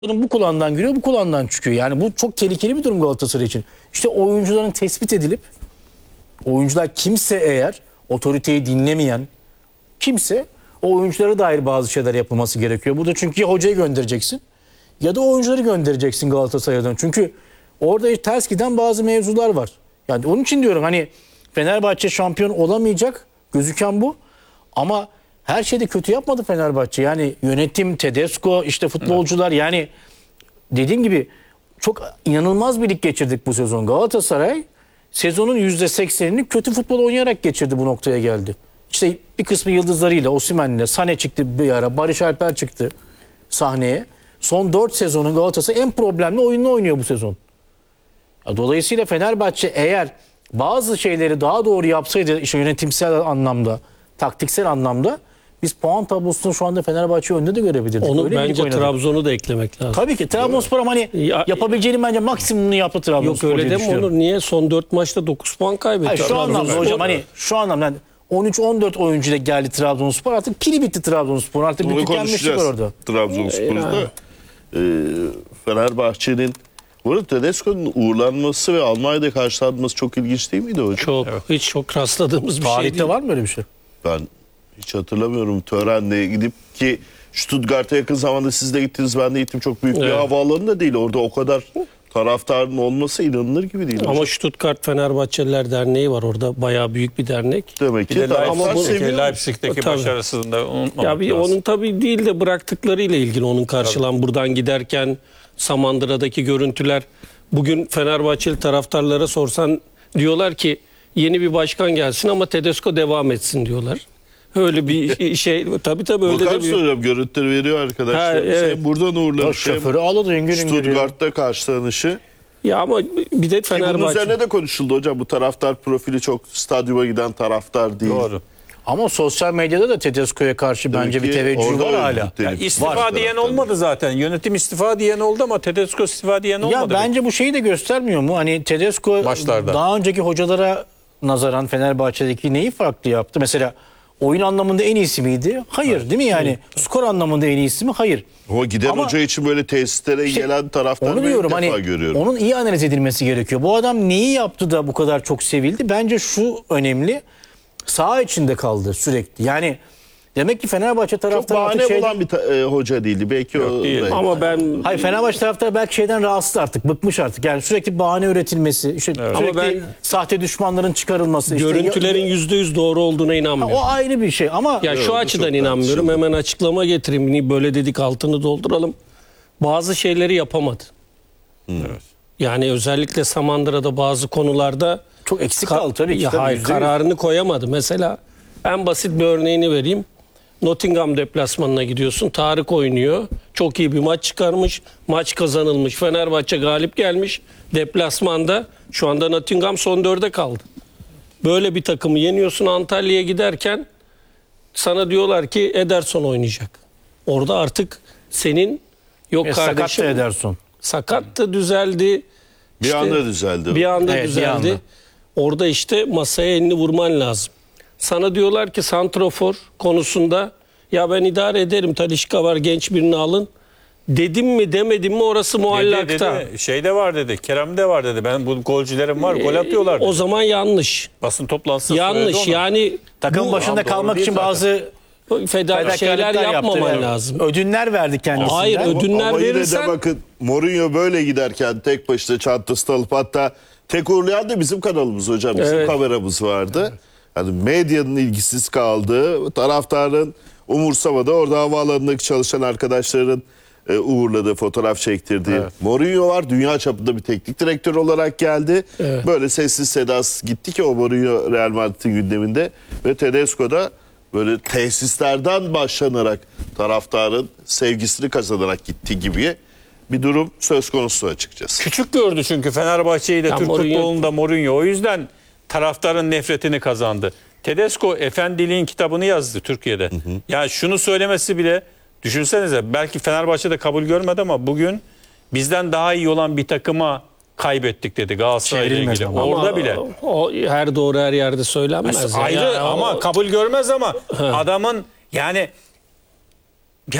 Bu kulağından giriyor, bu kulağından çıkıyor. Yani bu çok tehlikeli bir durum Galatasaray için. İşte oyuncuların tespit edilip, oyuncular kimse eğer otoriteyi dinlemeyen kimse, o oyunculara dair bazı şeyler yapılması gerekiyor. Burada çünkü ya hocayı göndereceksin ya da oyuncuları göndereceksin Galatasaray'dan. Çünkü orada ters giden bazı mevzular var. Yani onun için diyorum hani Fenerbahçe şampiyon olamayacak gözüken bu. Ama her şeyde kötü yapmadı Fenerbahçe. Yani yönetim, Tedesco, işte futbolcular yani dediğim gibi çok inanılmaz bir lig geçirdik bu sezon. Galatasaray sezonun %80'ini kötü futbol oynayarak geçirdi, bu noktaya geldi. İşte bir kısmı yıldızlarıyla, Osimhen'le, Sané çıktı bir ara, Barış Alper çıktı sahneye. Son 4 sezonun Galatasaray en problemli oyununu oynuyor bu sezon. Dolayısıyla Fenerbahçe eğer bazı şeyleri daha doğru yapsaydı, işte yönetimsel anlamda, taktiksel anlamda, biz puan tablosunda şu anda Fenerbahçe önünde de görebilirdik. Onu öyle bence Trabzon'u da eklemek lazım. Tabii ki Trabzonspor hani yapabileceğinin bence maksimumunu yaptı Trabzonspor. Yok öyle deme Onur. Niye? Son 4 maçta 9 puan kaybetti. Hayır, şu anlamda hocam hani şu anlamda yani 13-14 oyuncuyla geldi Trabzonspor. Artık pili bitti Trabzonspor. Artık bir tükenmişlik var orada. Trabzonspor'da Fenerbahçe'nin bu arada Tedesco'nun uğurlanması ve Almanya'da karşılanması çok ilginç değil miydi hocam? Çok. Evet. Hiç çok rastladığımız bir şey Tarihte değil. var mı öyle bir şey? Ben hiç hatırlamıyorum. Törenle gidip ki Stuttgart'a yakın zamanda siz de gittiniz, ben de gittim. Çok büyük bir havaalanı da değil. Orada o kadar taraftarın olması inanılır gibi değil. Ama Stuttgart Fenerbahçeliler Derneği var orada. Bayağı büyük bir dernek. Demek ki Leipzig'teki başarısını da unutmamak lazım. Onun tabii değil de bıraktıklarıyla ilgili onun karşılan. Buradan giderken Samandıra'daki görüntüler. Bugün Fenerbahçeli taraftarlara sorsan diyorlar ki yeni bir başkan gelsin ama Tedesco devam etsin diyorlar. Öyle bir şey. Tabii öyle de bir... Söylüyorum, görüntüleri veriyor arkadaşlar. Evet. Buradan uğurlamış. Şoförü ağladı İngiliz. Stuttgart'ta karşılanışı. Ya ama bir de Fenerbahçe... Bunun üzerine de konuşuldu hocam. Bu taraftar profili çok stadyuma giden taraftar değil. Doğru. Ama sosyal medyada da Tedesco'ya karşı bence bir teveccüh var hala. Yani istifa diyen olmadı zaten. Yönetim istifa diyen oldu ama Tedesco istifa diyen olmadı. Ya bence bu şeyi de göstermiyor mu? Hani Tedesco Maçlarda. daha önceki hocalara nazaran Fenerbahçe'deki neyi farklı yaptı? Mesela oyun anlamında en iyisi miydi? Hayır, değil mi yani? Skor anlamında en iyisi mi? Hayır. Ama giden hoca için böyle tesislere gelen taraftarı onu ben diyorum, ilk defa hani görüyorum. onun iyi analiz edilmesi gerekiyor. Bu adam neyi yaptı da bu kadar çok sevildi? Bence şu önemli. Saha içinde kaldı sürekli. Yani demek ki Fenerbahçe Çok taraftarı bahane artık bulan bir hoca değildi. Belki o değil. da- Ama ben... Hayır, Fenerbahçe taraftarı belki şeyden rahatsız artık. Bıkmış artık. Yani sürekli bahane üretilmesi, işte sürekli Ama ben sahte düşmanların çıkarılması. Görüntülerin %100 doğru olduğuna inanmıyorum. o ayrı bir şey ama Ya şu açıdan çok inanmıyorum. tartışılır. Hemen açıklama getireyim. Böyle dedik, altını dolduralım. Bazı şeyleri yapamadı. Yani özellikle Samandıra'da bazı konularda çok eksik kaldı tabii ki. Ya Tabii, hayır, %100. kararını koyamadı. Mesela en basit bir örneğini vereyim. Nottingham deplasmanına gidiyorsun. Tarık oynuyor. Çok iyi bir maç çıkarmış. Maç kazanılmış. Fenerbahçe galip gelmiş. Deplasmanda şu anda Nottingham son 4'e kaldı. Böyle bir takımı yeniyorsun, Antalya'ya giderken sana diyorlar ki Ederson oynayacak. Orada artık senin yok Sakat kardeşim. da Ederson. Sakat da düzeldi. Bir anda düzeldi. Bir anda Evet, bir düzeldi. anda. Orada işte masaya elini vurman lazım. Sana diyorlar ki santrofor konusunda ya ben idare ederim, Talisca var, genç birini alın. Dedim mi demedim mi orası muallakta. Dedi. Şey de var dedi. Kerem de var dedi. Ben bu golcülerim var. Gol atıyorlar dedi. O zaman yanlış. Basın toplantısında Yanlış söyledi onu. yani Takım başında doğru kalmak değil için zaten. bazı şeyler fedakarlıklar yapmaman yaptı. lazım. Ödünler verdi kendisinden. Hayır, ödünler Ama yine verirsen... de bakın Mourinho böyle giderken tek başına çantasını alıp, hatta tek uğurlayan da bizim kanalımız hocam. Bizim Evet. kameramız vardı. Yani medyanın ilgisiz kaldığı, taraftarın umursamadı. Orada havaalanındaki çalışan arkadaşların uğurladığı, fotoğraf çektirdiği. Mourinho var. Dünya çapında bir teknik direktör olarak geldi. Böyle sessiz sedasız gitti ki o Mourinho Real Madrid'in gündeminde. Ve Tedesco da böyle tesislerden başlanarak taraftarın sevgisini kazanarak gittiği gibi bir durum söz konusu açıkçası. Küçük gördü çünkü Fenerbahçe'yi de Ya Türk futbolunda Mourinho. O yüzden taraftarın nefretini kazandı. Tedesco Efendiliğin kitabını yazdı Türkiye'de. Ya şunu söylemesi bile, düşünsenize, belki Fenerbahçe'de kabul görmedi ama bugün bizden daha iyi olan bir takıma kaybettik dedi Galatasaray'la Çevrilmez ilgili. ama. Orada bile. O her doğru her yerde söylenmez. Ayrı Ya. ama kabul görmez ama adamın yani ya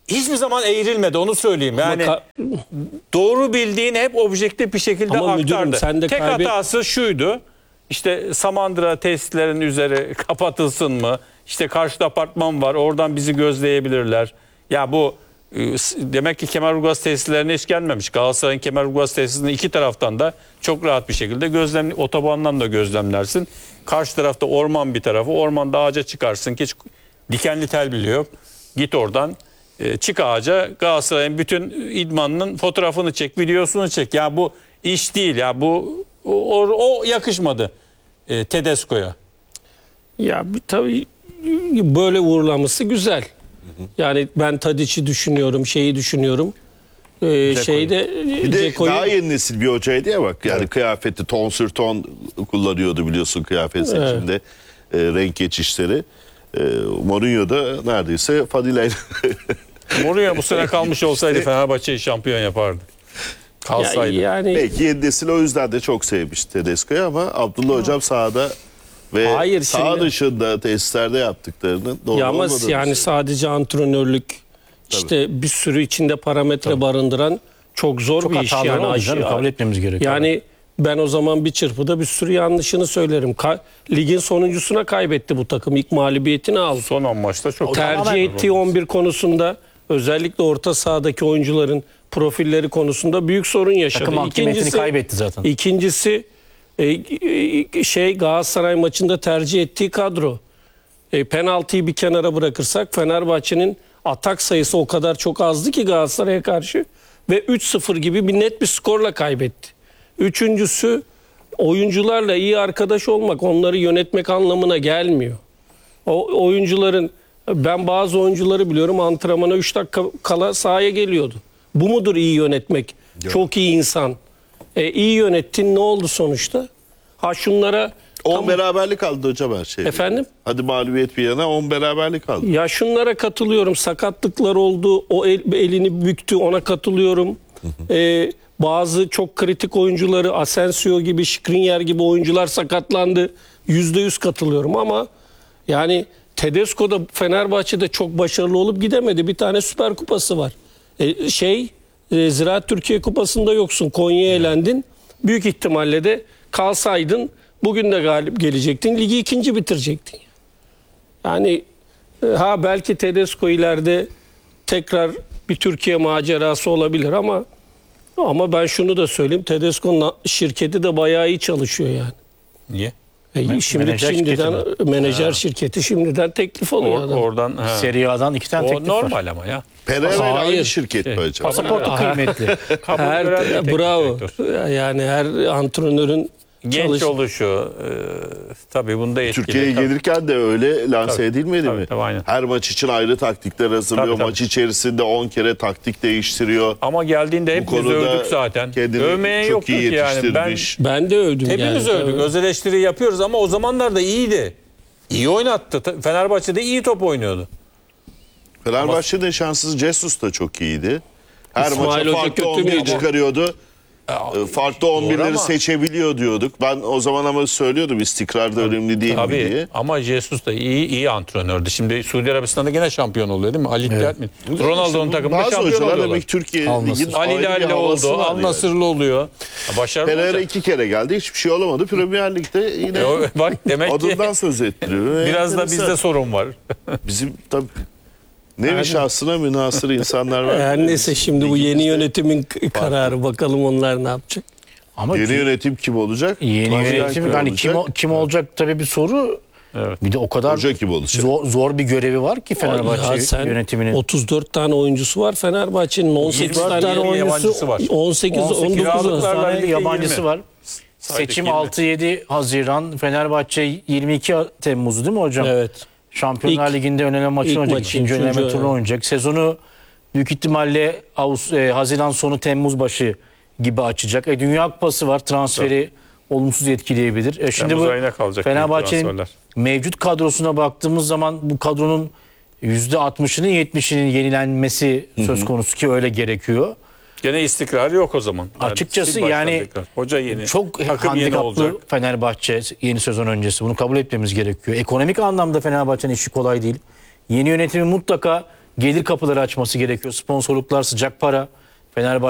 hiçbir zaman eğrilmedi, onu söyleyeyim. Yani Ama doğru bildiğin hep objektif bir şekilde Ama müdürüm, aktardı. sen de Tek hatası şuydu. İşte Samandıra tesislerin üzeri kapatılsın mı? İşte karşıda apartman var. Oradan bizi gözleyebilirler. Ya bu demek ki Kemerburgaz tesislerine hiç gelmemiş. Galatasaray'ın Kemerburgaz tesisini iki taraftan da çok rahat bir şekilde otobandan da gözlemlersin. Karşı tarafta orman bir tarafı. Ormanda ağaca çıkarsın ki hiç dikenli tel bile yok. Git oradan çık ağaca, Galatasaray'ın bütün idmanının fotoğrafını çek, videosunu çek. Ya bu iş değil ya, bu o yakışmadı Tedesco'ya. Ya tabii böyle uğurlaması güzel. Yani ben Tadiç'i düşünüyorum, şeyi düşünüyorum. Şeyde Bir de Ceko'yu daha yeni nesil bir hocaydı ya bak. Yani kıyafeti ton sür ton kullanıyordu biliyorsun kıyafet seçiminde. Renk geçişleri. Mourinho da neredeyse Fadile'yle. Mourinho bu sene kalmış olsaydı Fenerbahçe'yi şampiyon yapardı. Kalsaydı. yani Belki yeni nesil o yüzden de çok sevmiş Tedesco'yu ama Abdullah Hocam sahada ve Hayır, saha şimdi- dışında tesislerde yaptıklarının doğru ya ama olmadığını yani sadece antrenörlük işte bir sürü içinde parametre barındıran çok zor Çok bir iş hataları yani. oldu canım, kabul etmemiz gerekiyor. Yani ben o zaman bir çırpıda bir sürü yanlışını söylerim. Ligin sonuncusuna kaybetti bu takım. İlk mağlubiyetini aldı. Son 10 maçta çok Tercih ettiği 11 konusunda özellikle orta sahadaki oyuncuların profilleri konusunda büyük sorun yaşadı. Takım hakimiyetini kaybetti zaten. İkincisi Galatasaray maçında tercih ettiği kadro. Penaltıyı bir kenara bırakırsak Fenerbahçe'nin atak sayısı o kadar çok azdı ki Galatasaray'a karşı ve 3-0 gibi bir net bir skorla kaybetti. Üçüncüsü oyuncularla iyi arkadaş olmak, onları yönetmek anlamına gelmiyor. O oyuncuların, ben bazı oyuncuları biliyorum, antrenmana 3 dakika kala sahaya geliyordu. Bu mudur iyi yönetmek? Yok. Çok iyi insan. İyi yönettin, ne oldu sonuçta? Ha şunlara 10 beraberlik aldı hocam her şey. Efendim? Hadi mağlubiyet bir yana 10 beraberlik aldı. Ya şunlara katılıyorum. Sakatlıklar oldu. O elini büktü. Ona katılıyorum. Bazı çok kritik oyuncuları, Asensio gibi, Skriniar gibi oyuncular sakatlandı. %100 katılıyorum ama yani Tedesco da Fenerbahçe'de çok başarılı olup gidemedi. Bir tane Süper Kupası var. Ziraat Türkiye Kupası'nda yoksun. Konya'ya elendin. Büyük ihtimalle de kalsaydın bugün de galip gelecektin. Ligi ikinci bitirecektin. Yani belki Tedesco ileride tekrar bir Türkiye macerası olabilir ama ben şunu da söyleyeyim. Tedesco'nun şirketi de bayağı iyi çalışıyor yani. Niye? Menajer şirketi şimdiden teklif alıyor adam. Oradan Serie A'dan 2 tane o teklif var. normal ama ya. Pereira aynı Hayır. şirket mi hocam? Pasaportu kıymetli. Kabul gören bir teknik Bravo. direktör. Yani her antrenörün Genç oluşu tabii bunda etkili. Türkiye'ye Tabii. gelirken de öyle lanse Tabii. edilmedi Tabii, mi? tabii, aynen. Her maç için ayrı taktikler hazırlıyor. Tabii, tabii. Maç içerisinde 10 kere taktik değiştiriyor. Ama geldiğinde hepimiz konuda övdük zaten. kendini Övmeyen çok yoktu iyi ki yani. yetiştirmiş. ben de övdüm Hepimiz yani. övdük. Öz eleştiri yapıyoruz ama o zamanlar da iyiydi. İyi oynattı. Fenerbahçe'de iyi top oynuyordu. Fenerbahçe'de şanssız Jesus da çok iyiydi. Her İsmail maça Hoca farklı kötü 11 müydü? çıkarıyordu. Farklı 11'leri ama- seçebiliyor diyorduk. Ben o zaman ama söylüyordum istikrar da önemli değil mi Tabii diye. ama Jesus da iyi antrenördü. Şimdi Suudi Arabistan'da gene şampiyon oluyor değil mi? Ali evet. Ronaldo'nun takımında Bazı şampiyon hocalar oluyorlar. demek Türkiye Al-Nassr. Ligi'nin Ali ayrı bir Lalli havası oldu, var Al Nassr'lı oluyor. Başarılı Pereira olacak. 2 kere geldi. Hiçbir şey olamadı. Premier Lig'de yine Bak demek ki adından söz ettiriyor. biraz da Enteresan. bizde sorun var. Bizim tabii nevi şahsına münhasır insanlar var. Her neyse şimdi bu yeni yönetimin kararı, bakalım onlar ne yapacak. Ama Yeni yönetim kim olacak? yeni Başkan yönetim hani kim olacak tabii bir soru. Evet. Bir de o kadar Hoca kim olacak? zor bir görevi var ki Ya Fenerbahçe sen yönetiminin. 34 tane oyuncusu var Fenerbahçe'nin, 18 24 tane tane yabancısı var. 18 19 kiralıklar. tane birlikte yabancısı 20. var. Saydık Seçim 20. 6-7 Haziran. Fenerbahçe 22 Temmuz değil mi hocam? Evet. Şampiyonlar İlk- Ligi'nde önleme maçı ilk oynayacak. maçı, İkinci önleme üçüncü, turnu evet. oynayacak. Sezonu büyük ihtimalle Haziran sonu Temmuz başı gibi açacak. Dünya Kupası var. Transferi olumsuz etkileyebilir. Şimdi Temmuz bu ayına kalacak Fenerbahçe'nin transferler. mevcut kadrosuna baktığımız zaman bu kadronun %60'ının 70'inin yenilenmesi söz konusu ki öyle gerekiyor. Gene istikrar yok o zaman. Açıkçası sil baştan yani tekrar. Hoca yeni. çok takım yeni olacak. handikaplı Fenerbahçe yeni sezon öncesi. Bunu kabul etmemiz gerekiyor. Ekonomik anlamda Fenerbahçe'nin işi kolay değil. Yeni yönetimin mutlaka gelir kapıları açması gerekiyor. Sponsorluklar, sıcak para. Fenerbahçe